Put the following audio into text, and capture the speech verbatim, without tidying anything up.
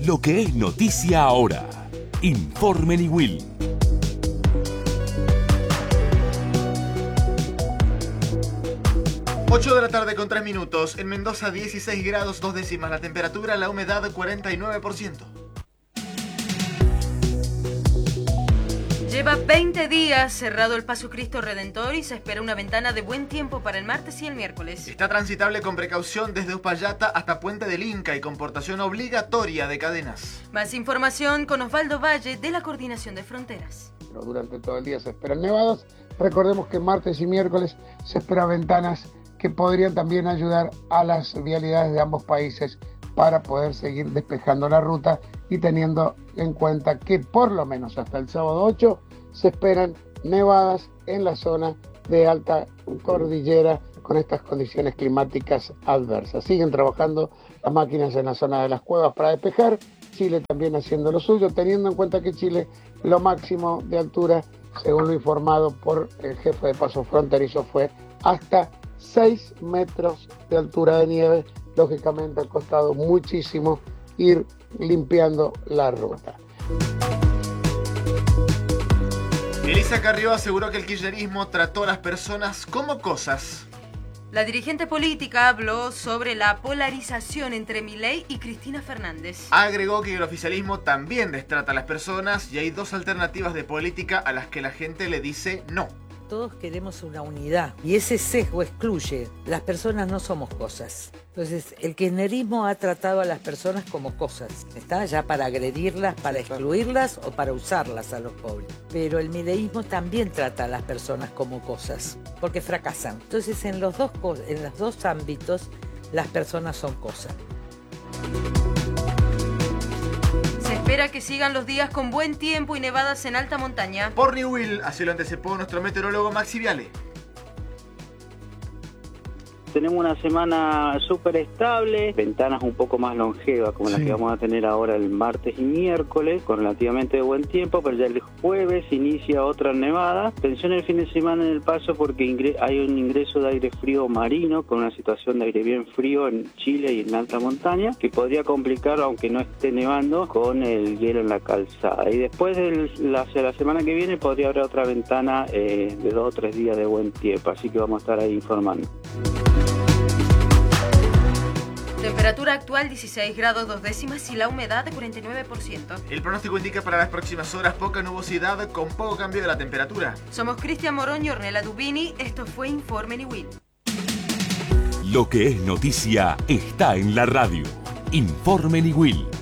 Lo que es noticia ahora. Informe Niwil. ocho de la tarde con tres minutos. En Mendoza dieciséis grados dos décimas la temperatura, la humedad cuarenta y nueve por ciento. Lleva veinte días cerrado el Paso Cristo Redentor y se espera una ventana de buen tiempo para el martes y el miércoles. Está transitable con precaución desde Uspallata hasta Puente del Inca y con portación obligatoria de cadenas. Más información con Osvaldo Valle de la Coordinación de Fronteras. Pero durante todo el día se esperan nevadas. Recordemos que martes y miércoles se esperan ventanas que podrían también ayudar a las vialidades de ambos países para poder seguir despejando la ruta y teniendo en cuenta que por lo menos hasta el sábado ocho se esperan nevadas en la zona de alta cordillera con estas condiciones climáticas adversas. Siguen trabajando las máquinas en la zona de las cuevas para despejar, Chile también haciendo lo suyo, teniendo en cuenta que Chile lo máximo de altura, según lo informado por el jefe de paso fronterizo, fue hasta seis metros de altura de nieve. Lógicamente ha costado muchísimo ir limpiando la ruta. Elisa Carrió aseguró que el kirchnerismo trató a las personas como cosas. La dirigente política habló sobre la polarización entre Milei y Cristina Fernández. Agregó que el oficialismo también destrata a las personas y hay dos alternativas de política a las que la gente le dice no. Todos queremos una unidad y ese sesgo excluye. Las personas no somos cosas. Entonces, el kirchnerismo ha tratado a las personas como cosas, ¿está? Ya para agredirlas, para excluirlas o para usarlas a los pobres. Pero el mileísmo también trata a las personas como cosas, porque fracasan. Entonces, en los dos, en los dos ámbitos, las personas son cosas. Se espera que sigan los días con buen tiempo y nevadas en alta montaña. Por Niwil, así lo anticipó nuestro meteorólogo Maxi Viale. Tenemos una semana súper estable, ventanas un poco más longevas como sí. Las que vamos a tener ahora el martes y miércoles, con relativamente buen tiempo, pero ya el jueves inicia otra nevada. Atención el fin de semana en el paso porque hay un ingreso de aire frío marino con una situación de aire bien frío en Chile y en la alta montaña, que podría complicar, aunque no esté nevando, con el hielo en la calzada. Y después de la, hacia la semana que viene podría haber otra ventana eh, de dos o tres días de buen tiempo, así que vamos a estar ahí informando. Temperatura actual dieciséis grados dos décimas y la humedad de cuarenta y nueve por ciento. El pronóstico indica para las próximas horas poca nubosidad con poco cambio de la temperatura. Somos Cristian Morón y Ornella Dubini. Esto fue Informe Niwil. Lo que es noticia está en la radio. Informe Niwil.